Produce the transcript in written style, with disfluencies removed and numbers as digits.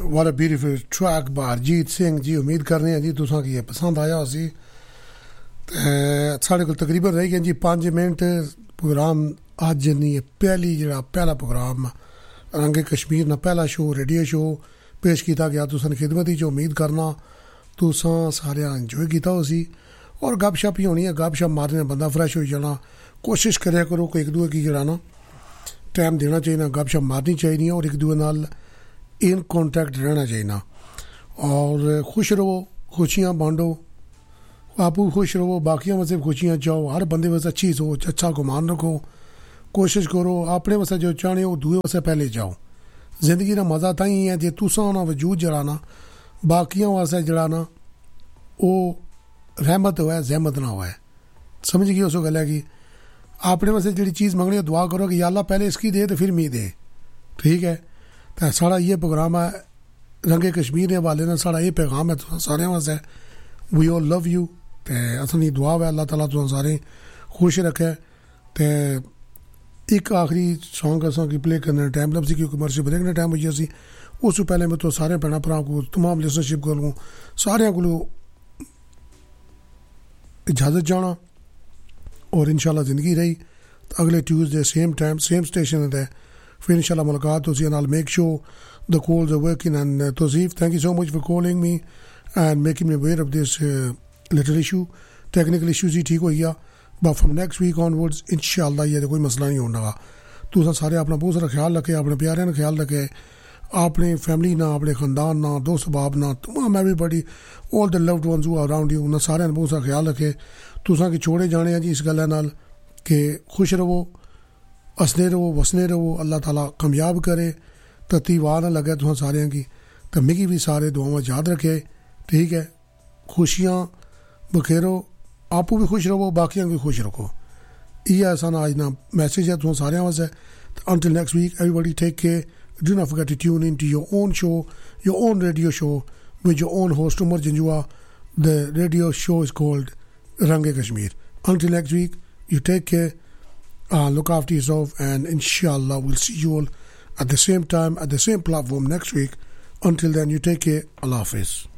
what a beautiful track by Arjit Singh जी। उम्मीद करने हैं जी तुसां की ये पसंद आया उसी साढ़े को तकरीबन रह गए जी 5 मिनट प्रोग्राम अज नहीं पहली जरा पहला प्रोग्राम रंगे कश्मीर ना पहला शो रेडियो शो पेश किया गया तुसन खिदमत ही उम्मीद करना तुसां सारे इंजॉय किया उसी और गपशप ही होनी है गपशप मारने बंदा फ्रैश हो जाना कोशिश करा करो कि एक दूए की जरा ना टाइम देना चाहिए ना गपशप मारनी चाहिए और एक दूए नाल इन कॉन्टैक्ट रहना चाहिए और खुश रहो खुशियाँ बांटो आपू खुश रहो बाकियों वास्ते खुशियाँ चाहो हर बंदे वास्ते अच्छी सोच अच्छा गुमान रखो कोशिश करो अपने वास्ते जो चाहने हो दूए वास्ते पहले जाओ जिंदगी का मज़ा तां ही है जे तुसां ना वजूद जड़ा ना बाकियों वास्ते जड़ा ना वो रहमत होए जहमत ना होए समझ गई उस गल है कि अपने वास्ते जी चीज़ मंगनी दुआ करो कि या अल्लाह पहले इसकी दे तो फिर मी दे ठीक है। तो साढ़ा ये प्रोग्राम है रंगे कश्मीर के हवाले ने साढ़ा ये पैगाम है सारे वास्ते वी ऑल लव यू तो असली दुआ है अल्लाह ताला तुम सारे खुश रखे। तो एक आखिरी सॉन्ग असा की प्ले करने टाइम लग सी क्योंकि कमर्शियल ब्रेक ने टाइम हो सी उस पहले मैं तो सारे भैन भरा को तमाम लिसनरशिप को सारे को इजाज़त जाना और इंशाल्लाह ज़िंदगी रही तो अगले Tuesday same time same station है फिर इंशाल्लाह मुलाकात होती है नाल make sure the calls are working and Tausif thank you so much for calling me and making me aware of this little issue technical issues ही ठीक हो गया but from next week onwards इंशाल्लाह ये कोई मसला नहीं होने लगा तुम सारे अपना बहुत सारा ख्याल रखे अपने प्यारे का ख्याल रखे अपने फैमिली ना अपने खानदान ना दोस्त बाब ना तमाम everybody all the loved ones who are around you उन्हें सारे बहुत सारा ख्याल रखे तुसां की छोड़े जाने हैं जी इस गल नाल कि खुश रहो हसने रहो वसने रहो अल्लाह ताला कामयाब करे तती वाह ना लगे तुम सारे की तो मिगी भी सारे दुआवां याद रखे ठीक है खुशियाँ बखेरो आपू भी खुश रहो बाकियां भी खुश रखो ये साना आज ना मैसेज है तुम सारे वास्ते until next week everybody take care do not forget to tune into your own show your own radio show with your own host Umar Janjua the radio show is called Range Kashmir until next week you take care look after yourself and inshallah we'll see you all at the same time at the same platform next week until then you take care Allah Hafiz.